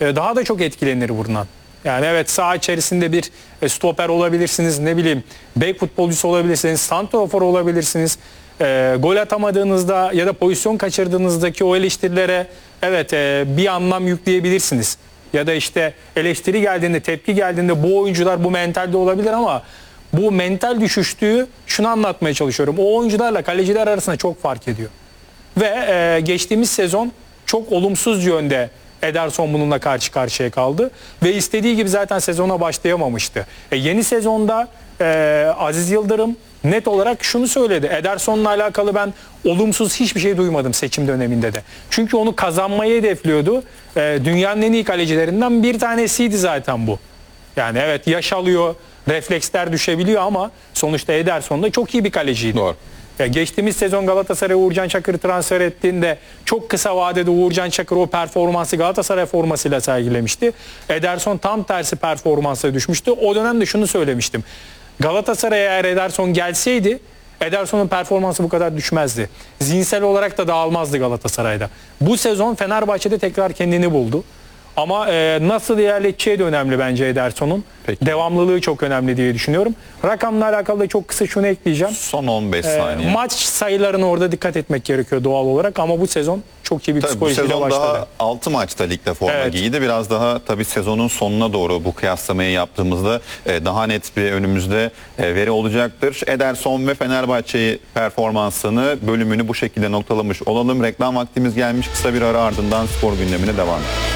daha da çok etkilenir bundan. Yani evet, saha içerisinde bir stoper olabilirsiniz, ne bileyim bek futbolcusu olabilirsiniz, santrafor olabilirsiniz. Gol atamadığınızda ya da pozisyon kaçırdığınızdaki o eleştirilere evet bir anlam yükleyebilirsiniz. Ya da işte eleştiri geldiğinde, tepki geldiğinde bu oyuncular bu mentalde olabilir ama bu mental düşüştüğü şunu anlatmaya çalışıyorum. O oyuncularla kaleciler arasında çok fark ediyor. Ve geçtiğimiz sezon çok olumsuz yönde Ederson bununla karşı karşıya kaldı. Ve istediği gibi zaten sezona başlayamamıştı. Yeni sezonda Aziz Yıldırım net olarak şunu söyledi. Ederson'la alakalı ben olumsuz hiçbir şey duymadım seçim döneminde de. Çünkü onu kazanmayı hedefliyordu. Dünyanın en iyi kalecilerinden bir tanesiydi zaten bu. Yani evet, yaş alıyor, refleksler düşebiliyor ama sonuçta Ederson da çok iyi bir kaleciydi. Doğru. Geçtiğimiz sezon Galatasaray Uğurcan Çakır'ı transfer ettiğinde çok kısa vadede Uğurcan Çakır o performansı Galatasaray formasıyla sergilemişti. Ederson tam tersi performansa düşmüştü. O dönemde şunu söylemiştim. Galatasaray'a eğer Ederson gelseydi Ederson'un performansı bu kadar düşmezdi. Zihinsel olarak da dağılmazdı Galatasaray'da. Bu sezon Fenerbahçe'de tekrar kendini buldu. Ama nasıl ilerleteceği de önemli bence Ederson'un. Devamlılığı çok önemli diye düşünüyorum. Rakamla alakalı da çok kısa şunu ekleyeceğim. Son 15 saniye. Maç sayılarına orada dikkat etmek gerekiyor doğal olarak ama bu sezon çok iyi bir psikolojiyle başladı. Bu sezon daha 6 maçta ligde forma giydi. Biraz daha tabii sezonun sonuna doğru bu kıyaslamayı yaptığımızda daha net bir önümüzde veri olacaktır. Ederson ve Fenerbahçe performansını, bölümünü bu şekilde noktalamış olalım. Reklam vaktimiz gelmiş. Kısa bir ara ardından spor gündemine devam edelim.